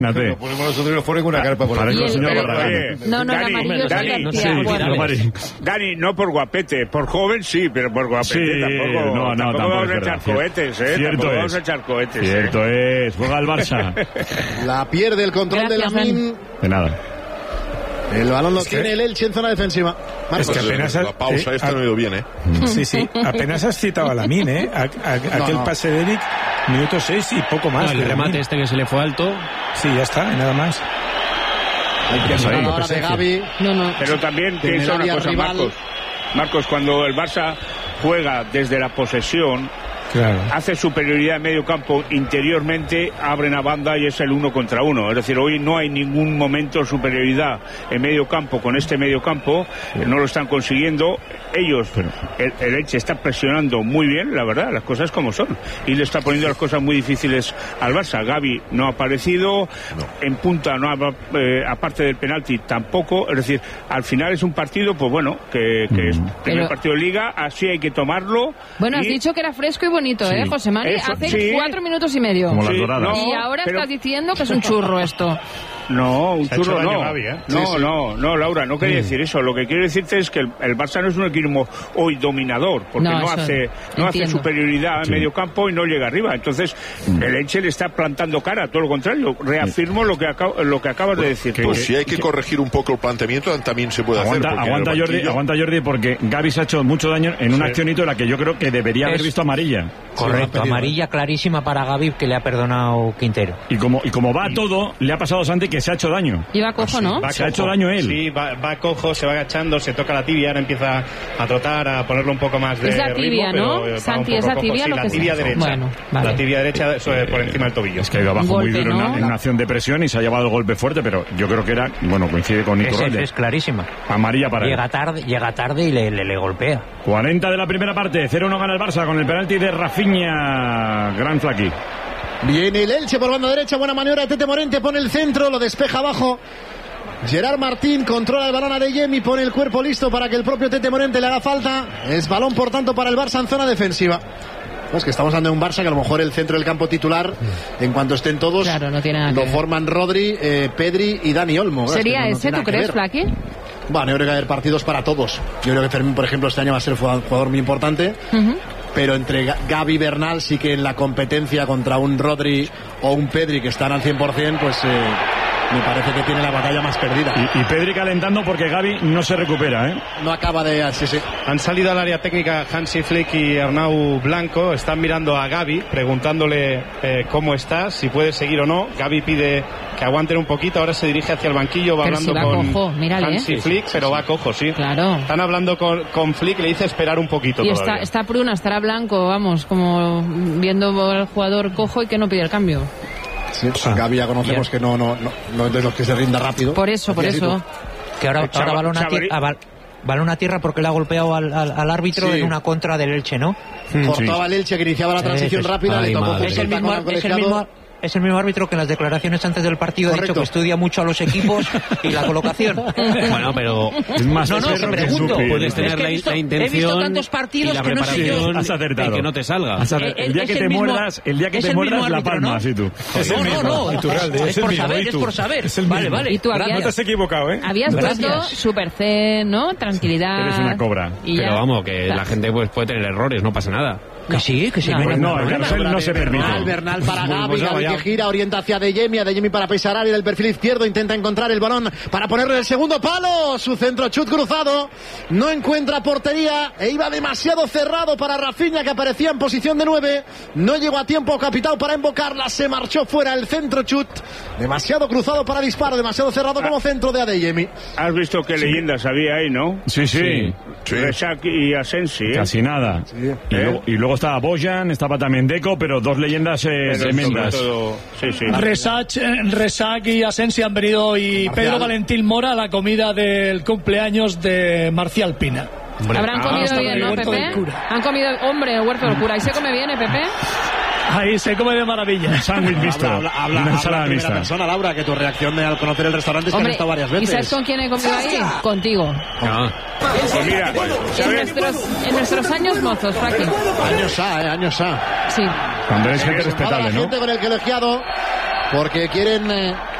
Lo ponemos nosotros fuera con una carpa por para el señor Barragán. No, Dani, no por guapete, por joven sí, pero por guapete tampoco. Tampoco vamos a echar cohetes, vamos a echar cohetes. Cierto es, juega el Barça. La pierde el control de Lamine. De nada. El balón lo tiene el Elche en zona defensiva. Marcos. Es que apenas la pausa esta no ha ido bien, Sí, apenas has citado a Lamine, aquel pase de Eric, minuto 6 y poco más. El remate que se le fue alto. Sí, ya está, nada más. Hay que salir ahora de Gavi. Pero también piensa una cosa, Marcos, cuando el Barça juega desde la posesión, hace superioridad en medio campo interiormente, abren a banda y es el 1 contra 1. Es decir, hoy no hay ningún momento de superioridad en medio campo con este medio campo, no lo están consiguiendo. Ellos, el Elche está presionando muy bien, la verdad, las cosas como son, y le está poniendo las cosas muy difíciles al Barça. Gavi no ha aparecido, en punta no aparte del penalti tampoco. Es decir, al final es un partido, pues bueno, que es primer partido de Liga, así hay que tomarlo. Bueno, has dicho que era fresco y bonito, José Mari, hace 4 minutos y medio. Como las doradas. Y ahora estás diciendo que es un churro esto. No, un churro no. Gavi, no, Laura, no quería decir eso. Lo que quiero decirte es que el Barça no es un equipo hoy dominador, porque no hace superioridad en medio campo y no llega arriba. Entonces, el Elche le está plantando cara, todo lo contrario. Reafirmo lo que acabas de decir. Pues si hay que corregir un poco el planteamiento, también se puede hacer. Aguanta Jordi, porque Gavi se ha hecho mucho daño en una accionito en la que yo creo que debería haber visto amarilla. Correcto, amarilla clarísima para Gavi, que le ha perdonado Quintero. Y como va todo, le ha pasado a Santi que se ha hecho daño. Y va cojo, ¿no? Se ha hecho daño él. Sí, va cojo, se va agachando, se toca la tibia, ahora empieza a trotar, a ponerlo un poco más de ritmo. Es la tibia, ¿no? Santi, esa tibia lo que la tibia derecha. Bueno, vale. La tibia derecha por encima del tobillo. Es que ha ido abajo muy duro en una acción de presión y se ha llevado el golpe fuerte, pero yo creo que era, coincide con Nico Rolle. Es clarísima. Amarilla para él. Llega tarde y le golpea. 40 de la primera parte, 0-1 gana el Barça con el penalti de Rafinha. Gran Flaqui. Viene el Elche por banda derecha, buena maniobra de Tete Morente, pone el centro, lo despeja abajo. Gerard Martín controla el balón a Adeyemi, pone el cuerpo listo para que el propio Tete Morente le haga falta. Es balón, por tanto, para el Barça en zona defensiva. Es que estamos hablando de un Barça que a lo mejor el centro del campo titular, en cuanto estén todos, lo forman Rodri, Pedri y Dani Olmo. ¿Sería ese, tú crees, Flaqui? Bueno, yo creo que hay partidos para todos. Yo creo que Fermín, por ejemplo, este año va a ser un jugador muy importante. Pero entre Gavi y Bernal sí que en la competencia contra un Rodri o un Pedri que están al 100%, pues me parece que tiene la batalla más perdida. Y Pedri calentando porque Gavi no se recupera, No acaba de... Sí. Han salido al área técnica Hansi Flick y Arnau Blanco, están mirando a Gavi, preguntándole cómo está, si puede seguir o no. Gavi pide que aguanten un poquito, ahora se dirige hacia el banquillo, va hablando con Hansi Flick, pero va cojo, sí. Claro. Están hablando con Flick, le dice esperar un poquito. Y todavía. está Pruna, estará Blanco, vamos, como viendo al jugador cojo y que no pide el cambio. Sí, Gavi ya conocemos que no es de los que se rinda rápido. Por eso. Que ahora balón a tierra porque le ha golpeado al árbitro en una contra del Elche, ¿no? Cortaba el Elche que iniciaba la transición rápida. Es el mismo árbitro que en las declaraciones antes del partido ha dicho que estudia mucho a los equipos y la colocación. Bueno, pero es más pregunto. Puedes tener la intención, he visto tantos partidos y la que no sé yo. Has acertado. Que no te salga. El día que te muerdas, la palma, así tú. No. Es por saber. Vale. Y tú no te has equivocado, Habías puesto super zen, ¿no? Tranquilidad. Eres una cobra. Pero vamos, que la gente pues puede tener errores, no pasa nada. Que sí. No se permite. Bernal para Gavi que gira, orienta hacia Adeyemi para Pesarari del perfil izquierdo, intenta encontrar el balón para ponerle el segundo palo, su centro chut cruzado, no encuentra portería e iba demasiado cerrado para Rafinha, que aparecía en posición de 9, no llegó a tiempo Capitao para invocarla, se marchó fuera el centro chut, demasiado cruzado para disparo, demasiado cerrado como centro de Adeyemi. Has visto qué leyendas había ahí, ¿no? Sí. Resac y Asensi. Casi nada. Y luego estaba Bojan, estaba también Deco, pero dos leyendas tremendas. Resac y Asensi han venido y Pedro Valentín Mora a la comida del cumpleaños de Marcial Pina. Habrán comido bien, ¿no, Pepe? Han comido, el huerto del cura. ¿Y se come bien, Pepe? Ahí se come de maravilla. Sándwich visto. Habla en primera persona, Laura, que tu reacción al conocer el restaurante es que has estado varias veces. ¿Y sabes con quién he comido ahí? Contigo. Pues mira, en nuestros años mozos, Frankie. Años A. Sí. Cuando eres gente respetable, ¿no? Gente con el colegiado. porque quieren